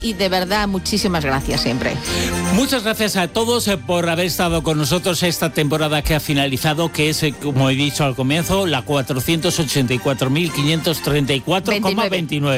y de verdad muchísimas gracias siempre. Muchas gracias a todos por haber estado con nosotros esta temporada que ha finalizado, que es, como he dicho al comienzo, la 484.534,29.